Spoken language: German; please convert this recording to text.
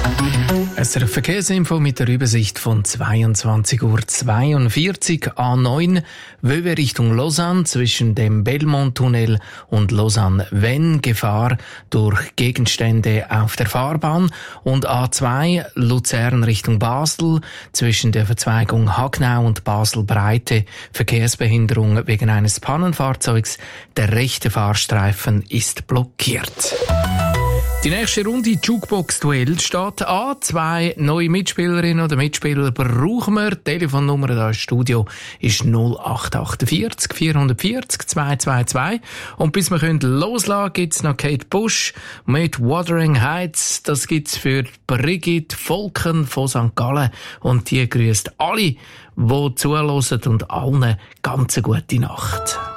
Eine Verkehrsinfo mit der Übersicht von 22:42 Uhr. A9 Wöwe Richtung Lausanne zwischen dem Belmont-Tunnel und Lausanne-Venn. Gefahr durch Gegenstände auf der Fahrbahn. Und A2 Luzern Richtung Basel zwischen der Verzweigung Hagnau und Basel-Breite. Verkehrsbehinderung wegen eines Pannenfahrzeugs. Der rechte Fahrstreifen ist blockiert. Die nächste Runde Jukebox-Duell steht an. 2 neue Mitspielerinnen oder Mitspieler brauchen wir. Die Telefonnummer da im Studio ist 0848 440 222. Und bis wir loslassen können, gibt's noch Kate Bush mit Wuthering Heights. Das gibt's für Brigitte Volken von St. Gallen. Und die grüßt alle, die zuhören, und allen ganz eine gute Nacht.